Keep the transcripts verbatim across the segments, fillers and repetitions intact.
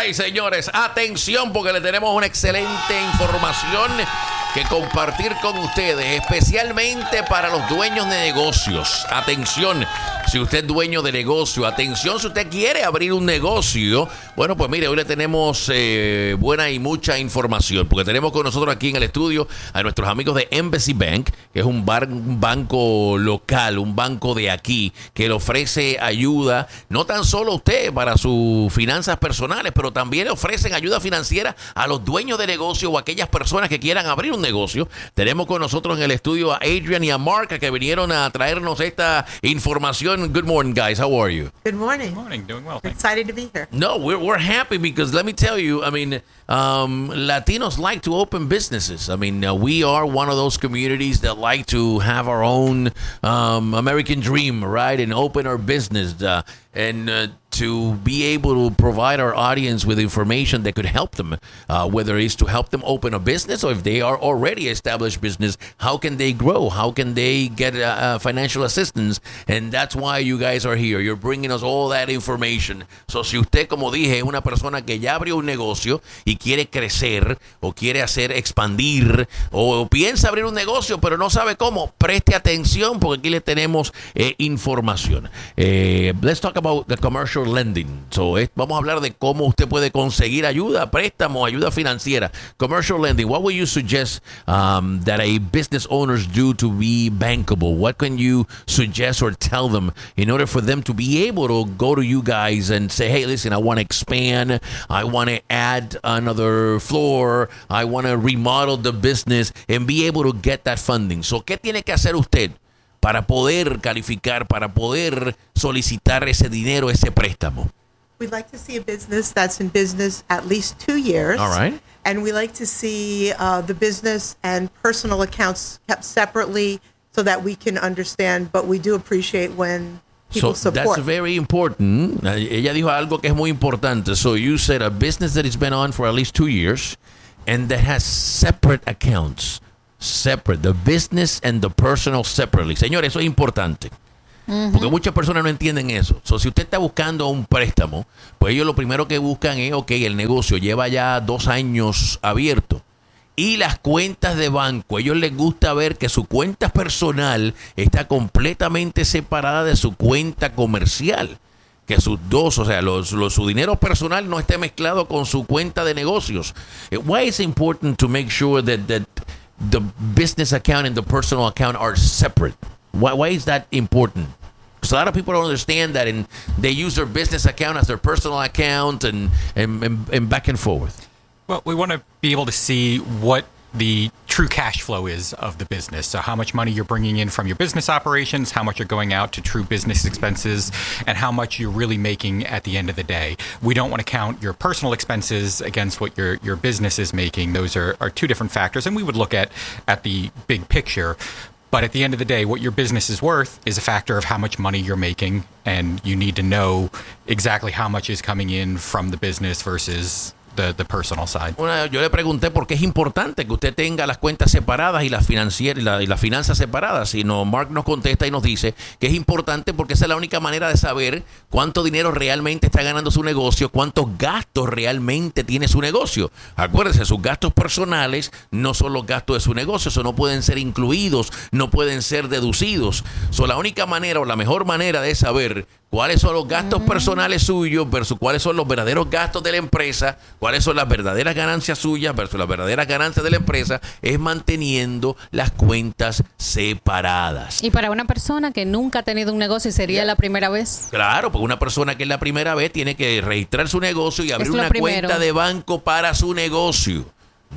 right, señores, atención porque le tenemos una excelente información que compartir con ustedes, especialmente para los dueños de negocios. Atención, si usted es dueño de negocio, atención, si usted quiere abrir un negocio, bueno, pues mire, hoy le tenemos eh, buena y mucha información, porque tenemos con nosotros aquí en el estudio a nuestros amigos de Embassy Bank, que es un, bar, un banco local, un banco de aquí, que le ofrece ayuda, no tan solo a usted para sus finanzas personales, pero también le ofrecen ayuda financiera a los dueños de negocio o a aquellas personas que quieran abrir un negocio. Tenemos con nosotros en el estudio a Adrian y a Mark, que vinieron a traernos esta información. Good morning, guys. How are you? Good morning. Good morning. Doing well. Thanks. Excited to be here. No, we're we're happy because let me tell you, I mean, um, Latinos like to open businesses. I mean, uh, we are one of those communities that like to have our own um, American dream, right, and open our business. Uh, and uh, to be able to provide our audience with information that could help them, uh, whether it's to help them open a business or if they are already established business, how can they grow? How can they get uh, uh, financial assistance? And that's why you guys are here. You're bringing us all that information. So si usted, como dije, es una persona que ya abrió un negocio y quiere crecer o quiere hacer expandir o piensa abrir un negocio pero no sabe cómo, preste atención porque aquí le tenemos eh, información. Eh, let's talk about the commercial lending. So, eh, vamos a hablar de cómo usted puede conseguir ayuda, préstamo, ayuda financiera. Commercial lending. What would you suggest um, that a business owners do to be bankable? What can you suggest or tell them in order for them to be able to go to you guys and say, hey, listen, I want to expand. I want to add another floor. I want to remodel the business and be able to get that funding. So, ¿qué tiene que hacer usted para poder calificar, para poder solicitar ese dinero, ese préstamo? We'd like to see a business that's in business at least two years. All right. And we like to see uh, the business and personal accounts kept separately so that we can understand, but we do appreciate when people so support. That's very important. Uh, ella dijo algo que es muy importante. So you said a business that has been on for at least two years and that has separate accounts. Separate, the business and the personal separately. Señores, eso es importante. Uh-huh. Porque muchas personas no entienden eso. So, si usted está buscando un préstamo, pues ellos lo primero que buscan es, ok, el negocio lleva ya dos años abierto. Y las cuentas de banco, a ellos les gusta ver que su cuenta personal está completamente separada de su cuenta comercial. Que sus dos, o sea, los, los, su dinero personal no esté mezclado con su cuenta de negocios. Why is it important to make sure that, that the business account and the personal account are separate? Why, why is that important? Because a lot of people don't understand that, and they use their business account as their personal account and, and, and, and back and forth. Well, we want to be able to see what the true cash flow is of the business. So how much money you're bringing in from your business operations, how much you're going out to true business expenses, and how much you're really making at the end of the day. We don't want to count your personal expenses against what your, your business is making. Those are, are two different factors, and we would look at, at the big picture. But at the end of the day, what your business is worth is a factor of how much money you're making, and you need to know exactly how much is coming in from the business versus The, the personal side. Bueno, yo le pregunté por qué es importante que usted tenga las cuentas separadas y las financieras y, la, y las finanzas separadas. Y no, Mark nos contesta y nos dice que es importante porque esa es la única manera de saber cuánto dinero realmente está ganando su negocio, cuántos gastos realmente tiene su negocio. Acuérdese, sus gastos personales no son los gastos de su negocio, eso no pueden ser incluidos, no pueden ser deducidos. So, la única manera o la mejor manera de saber cuáles son los gastos mm. personales suyos versus cuáles son los verdaderos gastos de la empresa, cuáles son las verdaderas ganancias suyas versus las verdaderas ganancias de la empresa, es manteniendo las cuentas separadas. Y para una persona que nunca ha tenido un negocio, ¿sería yeah. la primera vez? Claro, porque una persona que es la primera vez tiene que registrar su negocio y abrir una primero. cuenta de banco para su negocio.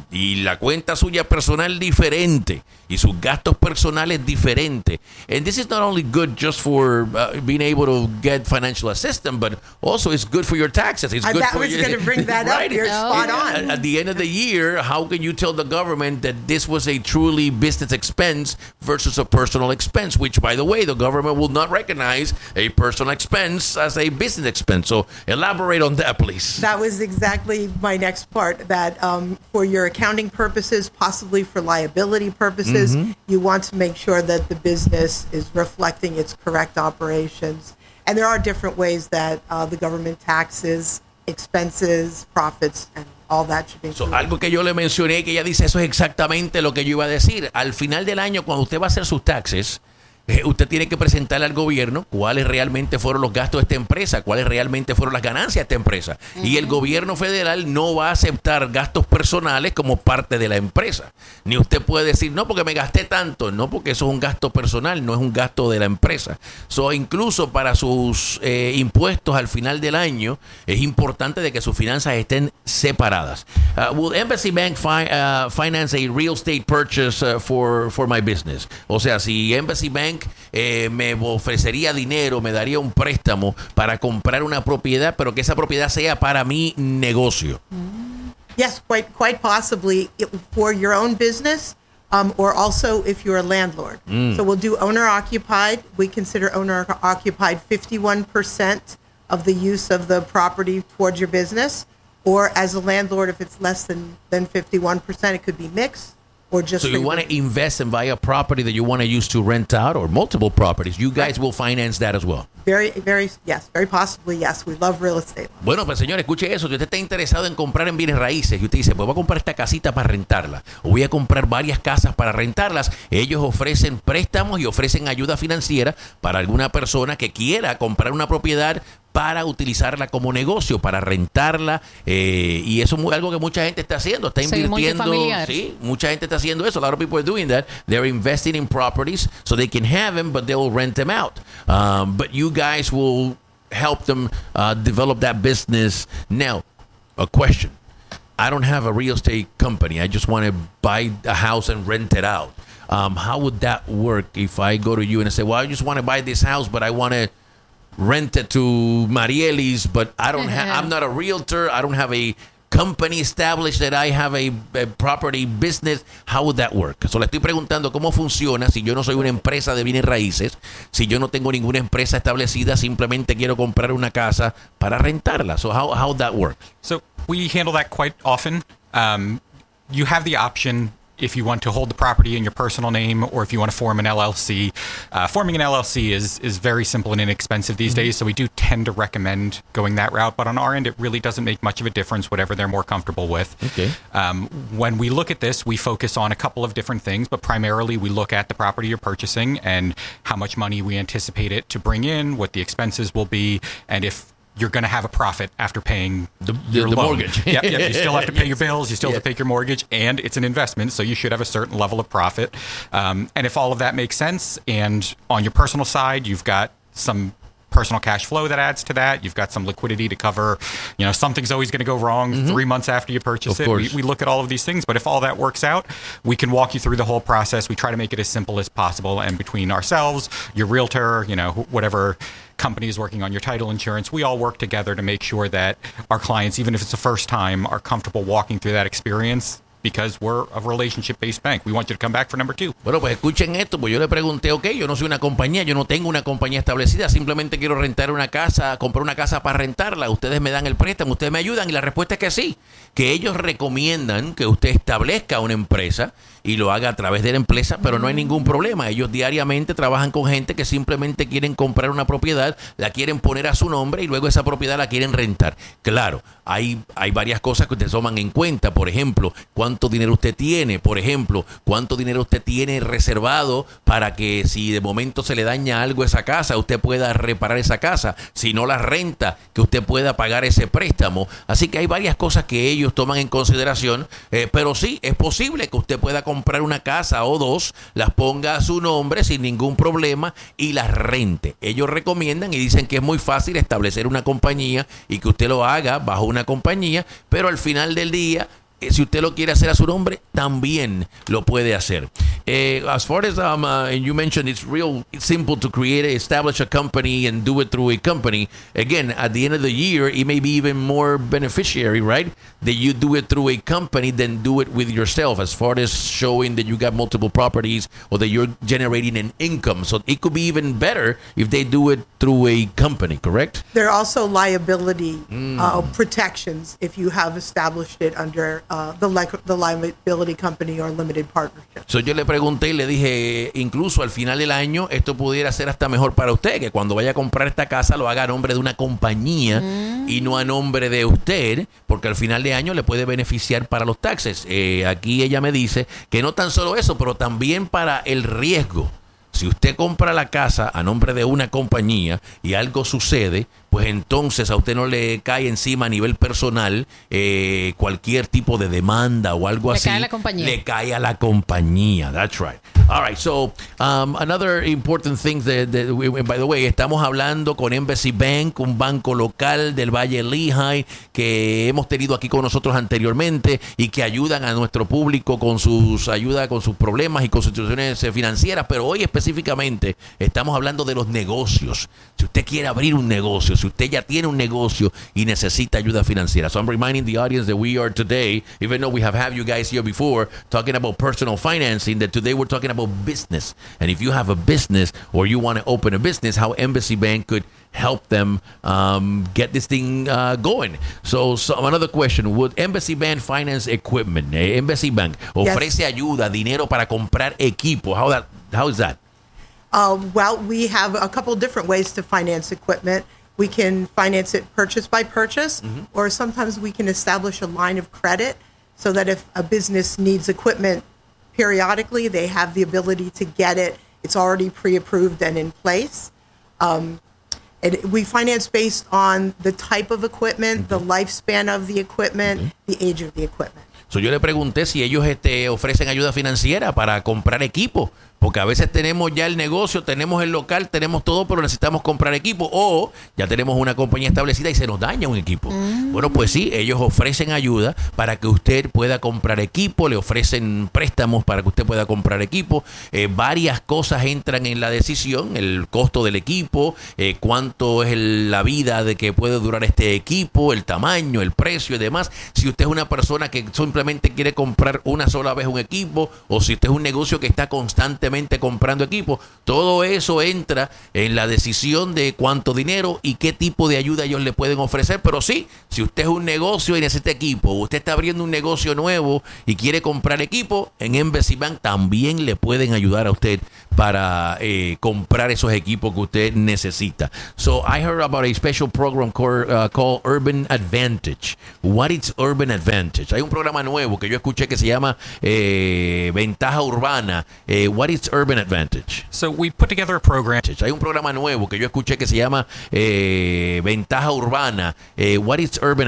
Y la cuenta suya personal diferente y sus gastos personales diferentes. And this is not only good just for uh, being able to get financial assistance, but also it's good for your taxes. It's I good that for was your, going to bring that right? up. You're no. spot on. At, at the end of the year, how can you tell the government that this was a truly business expense versus a personal expense? Which, by the way, the government will not recognize a personal expense as a business expense. So elaborate on that, please. That was exactly my next part, that um, for your accounting purposes, possibly for liability purposes, mm-hmm. you want to make sure that the business is reflecting its correct operations. And there are different ways that uh, the government taxes expenses, profits, and all that should be So, included. algo que yo le mencioné, que ella dice, eso es exactamente lo que yo iba a decir. Al final del año, cuando usted va a hacer sus taxes, eh, usted tiene que presentarle al gobierno cuáles realmente fueron los gastos de esta empresa, cuáles realmente fueron las ganancias de esta empresa. Uh-huh. Y el gobierno federal no va a aceptar gastos personales como parte de la empresa. Ni usted puede decir, no, porque me gasté tanto. No, porque eso es un gasto personal, no es un gasto de la empresa. So, incluso para sus eh, impuestos al final del año, es importante de que sus finanzas estén separadas. Uh, will Embassy Bank fi- uh, finance a real estate purchase uh, for, for my business? O sea, si Embassy Bank eh, me ofrecería dinero, me daría un préstamo para comprar una propiedad, pero que esa propiedad sea para mi negocio. Yes, quite quite possibly it, for your own business, um, or also if you're a landlord. Mm. So we'll do owner occupied. We consider owner occupied fifty-one percent of the use of the property towards your business, or as a landlord, if it's less than than fifty-one percent, it could be mixed. Or just so you want to invest and buy a property that you want to use to rent out, or multiple properties. You guys will finance that as well. Very, very, yes, very possibly, yes. We love real estate. Bueno, pues señor, escuche eso. Si usted está interesado en comprar en bienes raíces y usted dice, pues voy a comprar esta casita para rentarla, o voy a comprar varias casas para rentarlas, ellos ofrecen préstamos y ofrecen ayuda financiera para alguna persona que quiera comprar una propiedad para utilizarla como negocio, para rentarla, eh, y eso es algo que mucha gente está haciendo, está Sí, invirtiendo, sí, mucha gente está haciendo eso. A lot of people are doing that. They're investing in properties so they can have them, but they'll rent them out. Um, but you guys will help them uh, develop that business. Now, a question. I don't have a real estate company. I just want to buy a house and rent it out. Um, how would that work if I go to you and I say, well, I just want to buy this house, but I want to rent it to Marieli's, but I don't have, I'm not a realtor. I don't have a company established that I have a, a property business. How would that work? So le estoy preguntando cómo funciona si yo no soy una empresa de bienes raíces, si yo no tengo ninguna empresa establecida, simplemente quiero comprar una casa para rentarla. So how, how would that work? So we handle that quite often. Um, you have the option if you want to hold the property in your personal name, or if you want to form an L L C. Uh, forming an L L C is is very simple and inexpensive these mm-hmm. days, so we do tend to recommend going that route. But on our end, it really doesn't make much of a difference, whatever they're more comfortable with. Okay. Um, when we look at this, we focus on a couple of different things, but primarily we look at the property you're purchasing and how much money we anticipate it to bring in, what the expenses will be, and if you're going to have a profit after paying the, the, your the loan. mortgage. Yep, yep. You still have to pay Yes. your bills. You still Yes. have to pay your mortgage, and it's an investment, so you should have a certain level of profit. Um, and if all of that makes sense, and on your personal side, you've got some personal cash flow that adds to that. You've got some liquidity to cover, you know, something's always going to go wrong mm-hmm. three months after you purchase of it. We, course. we look at all of these things, but if all that works out, we can walk you through the whole process. We try to make it as simple as possible. And between ourselves, your realtor, you know, whatever company is working on your title insurance, we all work together to make sure that our clients, even if it's the first time, are comfortable walking through that experience. Because we're a relationship-based bank. We want you to come back for number two. Bueno, pues escuchen esto, pues yo le pregunté, ok, yo no soy una compañía, yo no tengo una compañía establecida, simplemente quiero rentar una casa, comprar una casa para rentarla, ustedes me dan el préstamo, ustedes me ayudan, y la respuesta es que sí, que ellos recomiendan que usted establezca una empresa y lo haga a través de la empresa, pero no hay ningún problema. Ellos diariamente trabajan con gente que simplemente quieren comprar una propiedad, la quieren poner a su nombre y luego esa propiedad la quieren rentar. Claro, hay, hay varias cosas que ustedes toman en cuenta. Por ejemplo, cuánto dinero usted tiene. Por ejemplo, cuánto dinero usted tiene reservado para que si de momento se le daña algo a esa casa, usted pueda reparar esa casa. Si no la renta, que usted pueda pagar ese préstamo. Así que hay varias cosas que ellos toman en consideración. Eh, pero sí, es posible que usted pueda comprar una casa o dos, las ponga a su nombre sin ningún problema y las rente. Ellos recomiendan y dicen que es muy fácil establecer una compañía y que usted lo haga bajo una compañía, pero al final del día, si usted lo quiere hacer a su nombre, también lo puede hacer. Eh, as far as um, uh, and you mentioned, it's real simple to create, establish a company and do it through a company. Again, at the end of the year, it may be even more beneficiary, right? That you do it through a company than do it with yourself, as far as showing that you got multiple properties or that you're generating an income. So it could be even better if they do it through a company, correct? There are also liability Mm. uh, protections if you have established it under uh, the, li- the liability company or limited partnership. So yo le pregunto pregunté y le dije, incluso al final del año, esto pudiera ser hasta mejor para usted, que cuando vaya a comprar esta casa lo haga a nombre de una compañía mm. y no a nombre de usted, porque al final de año le puede beneficiar para los taxes. Eh, aquí ella me dice que no tan solo eso, pero también para el riesgo. Si usted compra la casa a nombre de una compañía y algo sucede, pues entonces a usted no le cae encima a nivel personal eh, cualquier tipo de demanda o algo le así. Le cae a la compañía. Le cae a la compañía. That's right. All right. So, um, another important thing that, that we, by the way, estamos hablando con Embassy Bank, un banco local del Valle Lehigh que hemos tenido aquí con nosotros anteriormente y que ayudan a nuestro público con sus ayuda con sus problemas y con sus situaciones financieras. Pero hoy específicamente estamos hablando de los negocios. Si usted quiere abrir un negocio, si usted ya tiene un negocio y necesita ayuda financiera. So I'm reminding the audience that we are today, even though we have had you guys here before, talking about personal financing, that today we're talking about business. And if you have a business or you want to open a business, how Embassy Bank could help them um, get this thing uh, going. So, so another question, would Embassy Bank finance equipment? Eh, Embassy Bank ofrece yes. ayuda, dinero para comprar equipo. How that? How is that? Uh, well, we have a couple different ways to finance equipment. We can finance it purchase by purchase, mm-hmm. or sometimes we can establish a line of credit so that if a business needs equipment periodically, they have the ability to get it. It's already pre-approved and in place. Um, and we finance based on the type of equipment, mm-hmm. the lifespan of the equipment, mm-hmm. the age of the equipment. So yo le pregunté si ellos este, ofrecen ayuda financiera para comprar equipo. Porque a veces tenemos ya el negocio, tenemos el local, tenemos todo, pero necesitamos comprar equipo. O ya tenemos una compañía establecida y se nos daña un equipo. Mm. Bueno, pues sí, ellos ofrecen ayuda para que usted pueda comprar equipo. Le ofrecen préstamos para que usted pueda comprar equipo. Eh, varias cosas entran en la decisión. El costo del equipo, eh, cuánto es el, la vida de que puede durar este equipo, el tamaño, el precio y demás. Si usted es una persona que simplemente quiere comprar una sola vez un equipo, o si usted es un negocio que está constantemente comprando equipo, todo eso entra en la decisión de cuánto dinero y qué tipo de ayuda ellos le pueden ofrecer. Pero sí, si usted es un negocio y necesita equipo, usted está abriendo un negocio nuevo y quiere comprar equipo, en Embassy Bank también le pueden ayudar a usted para eh, comprar esos equipos que usted necesita. So I heard about a special program called, uh, called Urban Advantage. What is Urban Advantage? Hay un programa nuevo que yo escuché que se llama eh, Ventaja Urbana. Eh, what is Urban Advantage? So we put together a program. Hay un programa nuevo que yo escuché que se llama eh, Ventaja Urbana. Eh, what is Urban